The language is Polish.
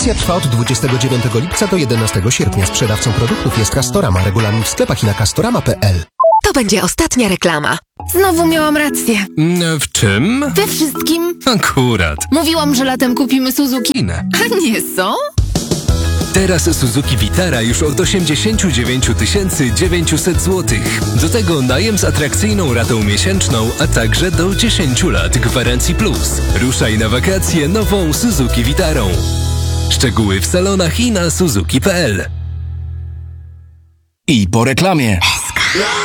Akcja trwa od 29 lipca do 11 sierpnia. Sprzedawcą produktów jest Castorama. Regulamin w sklepach i na castorama.pl. To będzie ostatnia reklama. Znowu miałam rację. W czym? We wszystkim. Akurat. Mówiłam, że latem kupimy Suzuki. Inne. A nie są? Teraz Suzuki Vitara już od 89 900 zł. Do tego najem z atrakcyjną ratą miesięczną, a także do 10 lat gwarancji plus. Ruszaj na wakacje nową Suzuki Vitarą. Szczegóły w salonach i na suzuki.pl. I po reklamie.